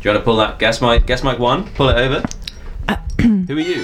you want to pull that guest mic 1? Pull it over. Who are you?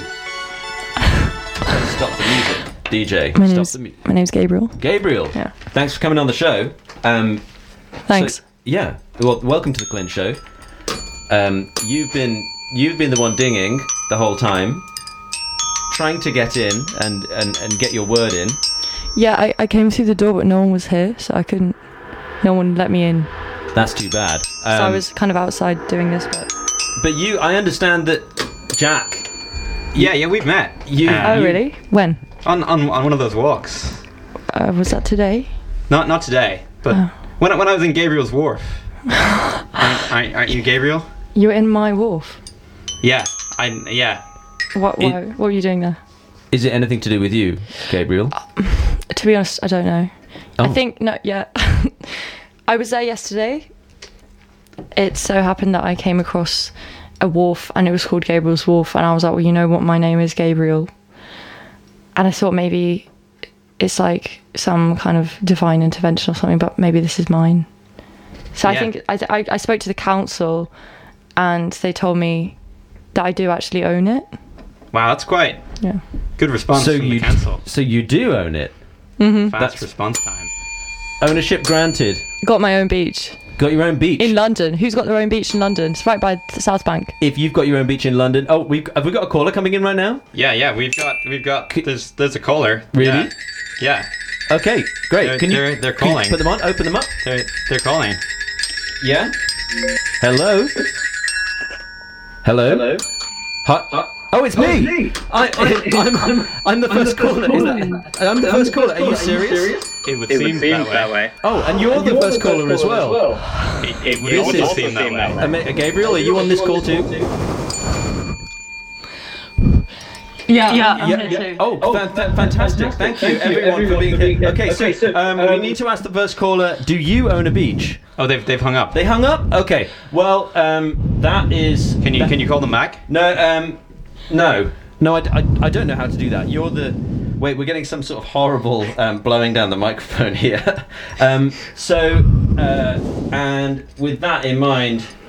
Stop the music. DJ. My name's Gabriel. Gabriel. Yeah. Thanks for coming on the show. Thanks. Yeah. Well, welcome to the Clint Show. You've been the one dinging the whole time, trying to get in and get your word in. Yeah, I came through the door, but no one was here, so I couldn't. No one let me in. That's too bad. So I was kind of outside doing this, But I understand that Jack. Yeah, we've met. Really? When? On one of those walks. Was that today? Not today, but when I was in Gabriel's Wharf. Aren't you Gabriel? You were in my wharf. Yeah. What were you doing there? Is it anything to do with you, Gabriel? To be honest, I don't know. Oh. I think no. Yeah, I was there yesterday. It so happened that I came across a wharf, and it was called Gabriel's Wharf, and I was like, well, you know what, my name is Gabriel, and I thought maybe it's like some kind of divine intervention or something, but maybe this is mine. So yeah. I think I spoke to the council, and they told me that I do actually own it. Wow, that's quite good response from the council. So you do own it? Mm-hmm. Fast response time. Ownership granted. Got my own beach. Got your own beach? In London. Who's got their own beach in London? It's right by the South Bank. If you've got your own beach in London... Oh, have we got a caller coming in right now? Yeah, we've got... There's a caller. Really? Yeah. Okay, great. They're calling. Can you put them on? Open them up. They're calling. Yeah? Hello? Hello? Hi. Oh, it's me! I'm the first caller. I'm the first caller. Are you serious? It would seem that way. Oh, and you're the first caller as well. It would also seem that way. Gabriel, are you on this call too? Yeah. I'm here too. Oh, fantastic. Thank you, everyone, for being here. Okay, so we need to ask the first caller, do you own a beach? Oh, they've hung up. They hung up? Okay. Well, that is... Can you call them back? No, I don't know how to do that. You're the... Wait, we're getting some sort of horrible blowing down the microphone here. And with that in mind,